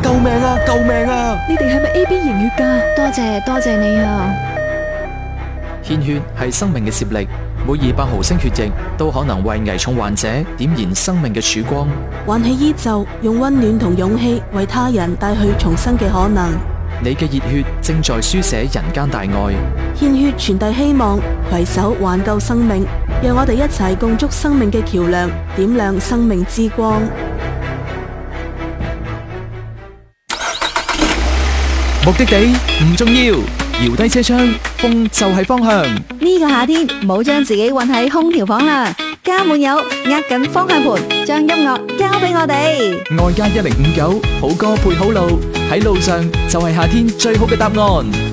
救命啊！救命啊！ 你哋係咪 AB 型血㗎？ 多謝你啊！ 獻血係生命嘅接力，每200毫升血液都可能為危重患者點燃生命嘅曙光。 挽起衣袖，用溫暖同勇氣為他人帶去重生嘅可能。 你嘅熱血正在書寫人間大愛， 獻血傳遞希望，攜手挽救生命。讓我哋一齊共築生命嘅橋樑，點亮生命之光。 目的地唔重要，搖低車窗，風就係方向。 呢個夏天唔好將自己困喺空調房啦，加滿油，握緊方向盤，將音樂交俾我哋。 外加1059，好歌配好路，喺路上就係夏天最好嘅答案。